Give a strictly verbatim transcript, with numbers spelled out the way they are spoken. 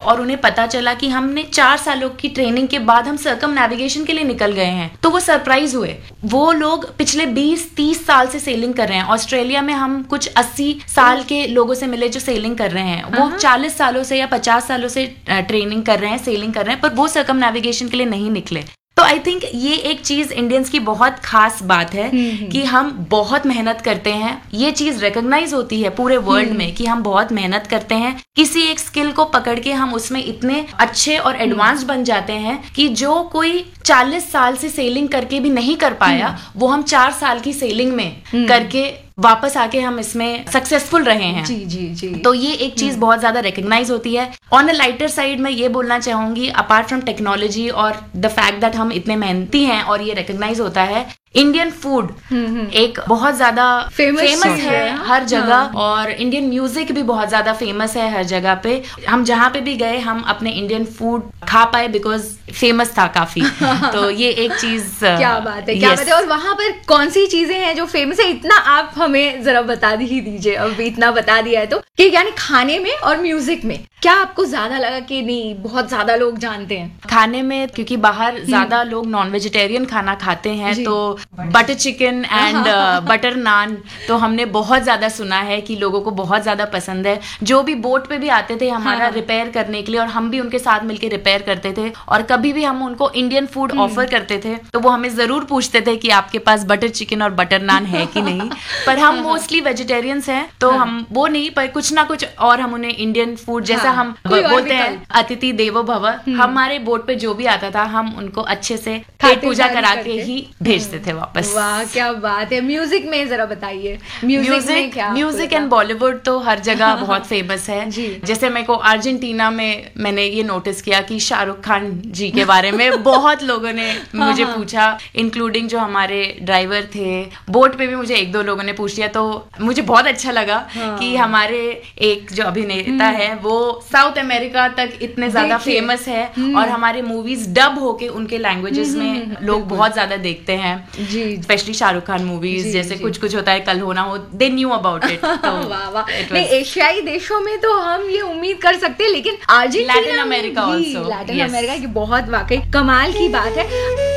और उन्हें पता चला कि हमने चार सालों की ट्रेनिंग के बाद हम सर्कम नेविगेशन के लिए निकल गए हैं, तो वो सरप्राइज हुए। वो लोग पिछले बीस तीस साल से सेलिंग कर रहे हैं। ऑस्ट्रेलिया में हम कुछ अस्सी साल के लोगों से मिले जो सेलिंग कर रहे हैं, वो चालीस सालों से या पचास सालों से ट्रेनिंग कर रहे हैं, सेलिंग कर रहे हैं, पर वो सर्कम नेविगेशन के लिए नहीं निकले। तो आई थिंक ये एक चीज इंडियंस की बहुत खास बात है कि हम बहुत मेहनत करते हैं। ये चीज रिकॉग्नाइज होती है पूरे वर्ल्ड में कि हम बहुत मेहनत करते हैं। किसी एक स्किल को पकड़ के हम उसमें इतने अच्छे और एडवांस्ड बन जाते हैं कि जो कोई चालीस साल से सेलिंग करके भी नहीं कर पाया, वो हम चार साल की सेलिंग में करके वापस आके हम इसमें सक्सेसफुल रहे हैं। जी जी जी। तो ये एक चीज बहुत ज्यादा रिकॉग्नाइज होती है। ऑन अ लाइटर साइड मैं ये बोलना चाहूंगी, अपार्ट फ्रॉम टेक्नोलॉजी और द फैक्ट दैट हम इतने मेहनती हैं और ये रिकॉग्नाइज होता है, इंडियन फूड एक बहुत ज्यादा फेमस, फेमस है, है हर जगह। हाँ। और इंडियन म्यूजिक भी बहुत ज्यादा फेमस है हर जगह पे। हम जहाँ पे भी गए हम अपने इंडियन फूड खा पाए बिकॉज फेमस था काफी। तो ये एक चीज क्या बात है, क्या बात है। और वहां पर कौन सी चीजें हैं जो फेमस है, इतना आप हमें जरा बता ही दीजिए। अब इतना बता दिया है तो कि यानी खाने में और म्यूजिक में क्या आपको ज्यादा लगा कि नहीं बहुत ज्यादा लोग जानते हैं? खाने में क्योंकि बाहर ज्यादा लोग नॉन वेजिटेरियन खाना खाते हैं, तो बटर चिकन एंड बटर नान तो हमने बहुत ज्यादा सुना है कि लोगों को बहुत ज्यादा पसंद है। जो भी बोट पे भी आते थे हमारा हाँ। रिपेयर करने के लिए, और हम भी उनके साथ मिलकर रिपेयर करते थे, और कभी भी हम उनको इंडियन फूड ऑफर करते थे तो वो हमें जरूर पूछते थे कि आपके पास बटर चिकन और बटर नान है कि नहीं। पर हम मोस्टली वेजिटेरियंस हैं तो हाँ। हम वो नहीं, पर कुछ ना कुछ और हम उन्हें इंडियन फूड जैसा हाँ। हम बोलते हैं अतिथि देवो भव, हमारे बोट पे जो भी आता था हम उनको अच्छे से पेट पूजा करा के ही भेजते थे वापस। वाह क्या बात है। म्यूजिक में जरा बताइए, म्यूजिक म्यूजिक एंड बॉलीवुड तो हर जगह बहुत फेमस है। जैसे मेरे को अर्जेंटीना में मैंने ये नोटिस किया कि शाहरुख खान जी के बारे में बहुत लोगों ने मुझे पूछा, इंक्लूडिंग जो हमारे ड्राइवर थे, बोट पे भी मुझे एक दो लोगों ने पूछ लिया। तो मुझे बहुत अच्छा लगा कि हमारे एक जो अभिनेता है वो साउथ अमेरिका तक इतने ज्यादा फेमस है, और हमारे मूवीज डब होके उनके लैंग्वेजेस में लोग बहुत ज्यादा देखते हैं, स्पेशली शाहरुख खान मूवीज। जैसे कुछ कुछ होता है कल होना हो, दे न्यू अबाउट इट। वाह वाह। नहीं, एशियाई देशों में तो हम ये उम्मीद कर सकते हैं, लेकिन Argentina, Latin America, Latin America की बहुत वाकई कमाल की बात है।